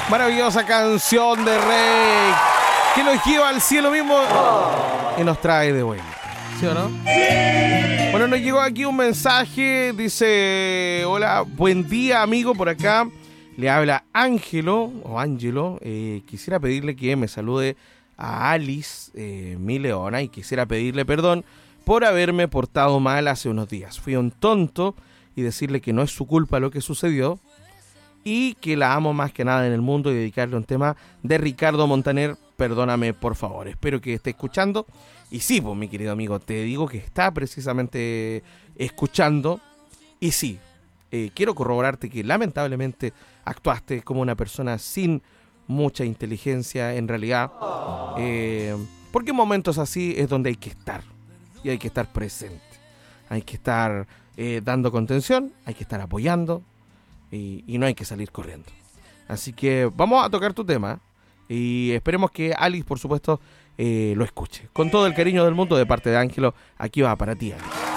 Maravillosa canción de Rey que nos lleva al cielo mismo y nos trae de vuelta, ¿sí o no? Bueno, nos llegó aquí un mensaje, dice: hola, buen día amigo, por acá le habla Ángelo, quisiera pedirle que me salude a Alice, mi leona, y quisiera pedirle perdón por haberme portado mal hace unos días. Fui un tonto y decirle que no es su culpa lo que sucedió y que la amo más que nada en el mundo, y dedicarle un tema de Ricardo Montaner, Perdóname por favor. Espero que esté escuchando. Y sí, pues mi querido amigo, te digo que está precisamente escuchando. Y sí, quiero corroborarte que lamentablemente actuaste como una persona sin mucha inteligencia en realidad, porque en momentos así es donde hay que estar, y hay que estar presente, hay que estar dando contención, hay que estar apoyando, y no hay que salir corriendo. Así que vamos a tocar tu tema y esperemos que Alice, por supuesto, lo escuche. Con todo el cariño del mundo de parte de Ángelo, aquí va para ti, Alice.